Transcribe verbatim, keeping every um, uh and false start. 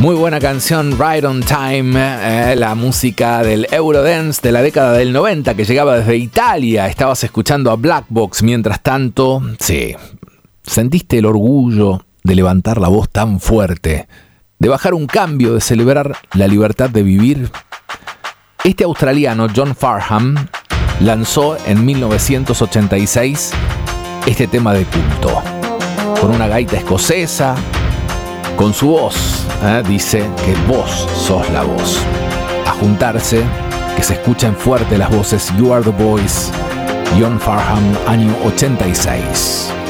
Muy buena canción, Right on Time, eh, la música del Eurodance de la década del noventa que llegaba desde Italia. Estabas escuchando a Black Box mientras tanto. Sí, ¿sentiste el orgullo de levantar la voz tan fuerte? De bajar un cambio, de celebrar la libertad de vivir. Este australiano, John Farnham, lanzó en mil novecientos ochenta y seis este tema de culto. Con una gaita escocesa, con su voz, ¿eh? Dice que vos sos la voz. A juntarse, que se escuchen fuerte las voces You Are The Voice, John Farnham, año ochenta y seis.